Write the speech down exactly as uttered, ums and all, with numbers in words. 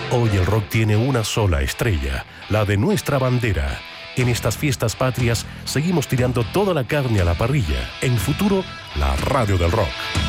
Hoy el rock tiene una sola estrella, la de nuestra bandera. En estas fiestas patrias seguimos tirando toda la carne a la parrilla. En futuro, la radio del rock.